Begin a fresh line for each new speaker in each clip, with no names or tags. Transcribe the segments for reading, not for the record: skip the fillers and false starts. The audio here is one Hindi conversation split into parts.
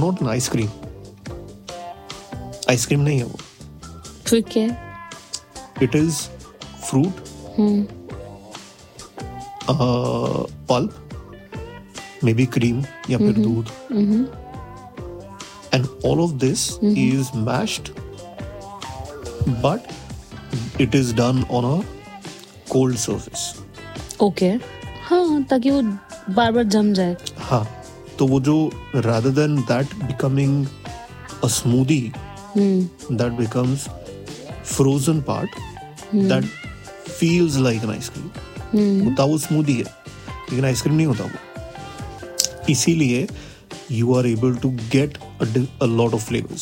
Not an ice cream. आइसक्रीम नहीं है वो.
फिर क्या है?
It is fruit, pulp, may be cream या फिर दूध, and all of this is meshed, but it is done on a cold surface.
Okay. हाँ, ताकि वो बार बार जम जाए.
हाँ, तो वो जो rather than that becoming a smoothie, that becomes frozen part that feels like an ice cream. होता वो smoothie है, लेकिन आइसक्रीम नहीं होता वो. इसीलिए you are able to get a lot of flavors.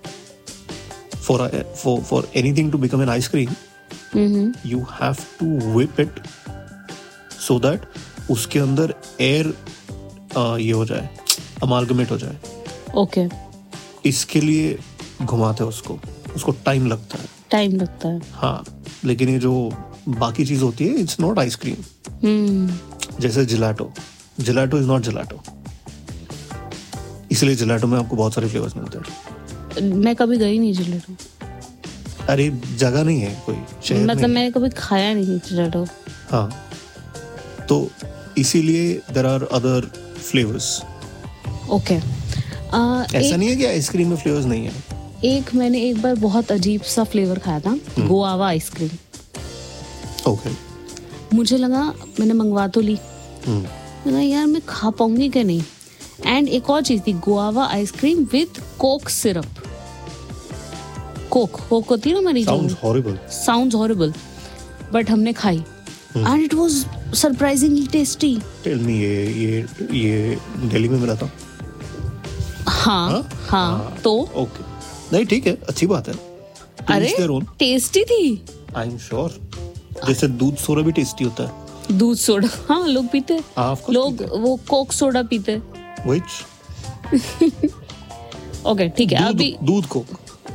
For anything to become an ice cream, you have to whip it so that उसके अंदर air ये हो जाए, अमालगमेट हो जाए.
ओके.
इसके लिए घुमाते हैं उसको टाइम लगता है. हाँ, लेकिन ये जो बाकी चीज होती है, इट्स नॉट आइसक्रीम. जैसे जिलेटो इज नॉट जिलेटो. इसलिए जिलेटो में आपको बहुत सारे फ्लेवर्स मिलते हैं.
मैं कभी गई नहीं जिलेटो.
अरे जगह नहीं है कोई, शहर
मतलब मैंने कभी खाया नहीं जिलेटो.
हाँ, तो इसीलिए there are other flavours.
Okay.
ऐसा नहीं है कि आइसक्रीम में फ्लेवर्स नहीं है.
मैंने एक बार बहुत अजीब सा फ्लेवर खाया था, गुआवा आइसक्रीम.
ओके.
मुझे लगा, मैंने मंगवा तो ली, मैंने यार मैं खा पाऊंगी कि नहीं. एंड एक और चीज थी, guava ice cream with Coke syrup. Coke होती है ना हमारी. साउंड्स हॉरिबल, बट हमने खाई and it was surprisingly tasty.
Tell me, ये दिल्ली में मिला था?
हाँ. तो
ओके, नहीं ठीक है, अच्छी बात है.
अरे टेस्टी थी.
I am sure. जैसे दूध सोडा भी टेस्टी होता है.
दूध सोडा, हाँ लोग पीते हैं. लोग वो कोक सोडा पीते हैं.
Which?
ओके, ठीक है. अभी
दूध कोक.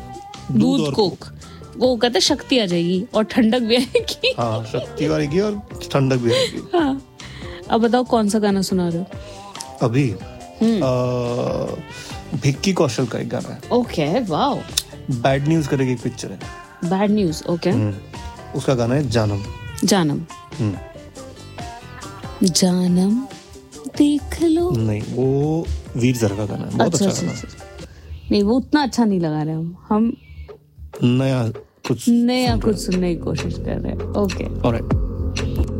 वो कहते शक्ति आ जाएगी और ठंडक भी आएगी.
हाँ, शक्ति आएगी और ठंडक भी आएगी.
हाँ. अब बताओ कौन सा गाना सुना रहे हो
अभी? भिक्की कौशल का एक गाना है. Okay, wow. बैड न्यूज करके एक पिक्चर है.
Bad news. ओके.
उसका गाना है जानम.
जानम देख लो.
नहीं, वो वीर ज़रा का गाना है. बहुत अच्छा गाना है.
नहीं, वो उतना अच्छा नहीं लगा रहे हम
नया कुछ
सुनने की कोशिश कर रहे हैं. Okay,
alright.